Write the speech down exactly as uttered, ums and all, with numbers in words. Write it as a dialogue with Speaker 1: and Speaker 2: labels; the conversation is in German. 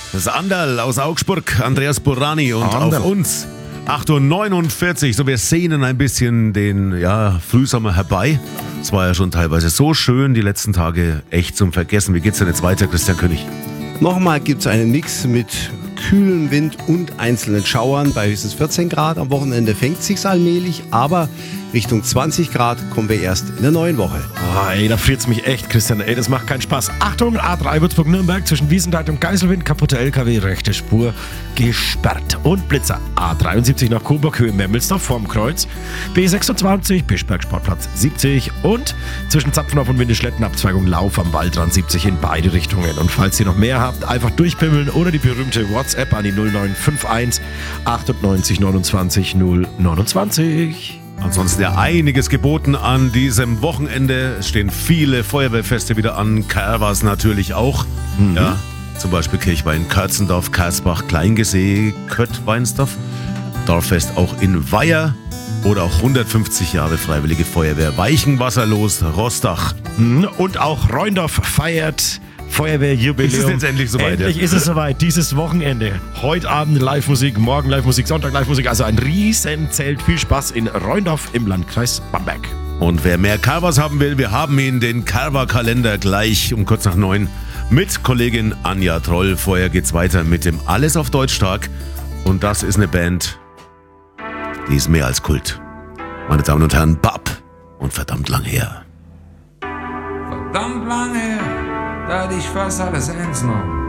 Speaker 1: Das Anderl aus Augsburg, Andreas Burani und
Speaker 2: Anderl.
Speaker 1: auf uns. acht Uhr neunundvierzig, so wir sehnen ein bisschen den ja, Frühsommer herbei. Es war ja schon teilweise so schön, die letzten Tage echt zum Vergessen. Wie geht's denn jetzt weiter, Christian König?
Speaker 2: Nochmal gibt es einen Mix mit kühlem Wind und einzelnen Schauern bei höchstens vierzehn Grad. Am Wochenende fängt sich's allmählich, aber Richtung zwanzig Grad kommen wir erst in der neuen Woche.
Speaker 3: Oh, ey, da friert's mich echt, Christian. Ey, das macht keinen Spaß. Achtung, A drei Würzburg-Nürnberg zwischen Wiesenthal und Geiselwind. Kaputte L K W, rechte Spur gesperrt. Und Blitzer. A dreiundsiebzig nach Coburg, Höhe Memmelsdorf vorm Kreuz. B sechsundzwanzig, Bischberg Sportplatz siebzig. Und zwischen Zapfenhof und Windischletten, Abzweigung Lauf am Waldrand siebzig in beide Richtungen. Und falls ihr noch mehr habt, einfach durchpimmeln oder die berühmte WhatsApp an die null neun fünf eins achtundneunzig neunundzwanzig null neunundzwanzig.
Speaker 1: Ansonsten ja einiges geboten an diesem Wochenende. Es stehen viele Feuerwehrfeste wieder an, Kerwas natürlich auch. Mhm. Ja, zum Beispiel Kirchweih in Körzendorf, Karlsbach, Kleingesee, Köttweinsdorf. Dorffest auch in Weiher oder auch hundertfünfzig Jahre Freiwillige Feuerwehr Weichenwasserlos, Rostach.
Speaker 3: Mhm. Und auch Reundorf feiert Feuerwehrjubiläum.
Speaker 1: Ist es jetzt endlich soweit?
Speaker 3: Endlich
Speaker 1: ja?
Speaker 3: ist es soweit, dieses Wochenende. Heute Abend Live-Musik, morgen Live-Musik, Sonntag Live-Musik. Also ein Riesenzelt. Viel Spaß in Reundorf im Landkreis Bamberg.
Speaker 1: Und wer mehr Carvas haben will, wir haben ihn, den Carva-Kalender, gleich um kurz nach neun mit Kollegin Anja Troll. Vorher geht's weiter mit dem Alles auf Deutsch-Tag. Und das ist eine Band, die ist mehr als Kult. Meine Damen und Herren, Bab und verdammt lang her.
Speaker 4: Verdammt lang her, da hatte ich fast alles ernst genommen.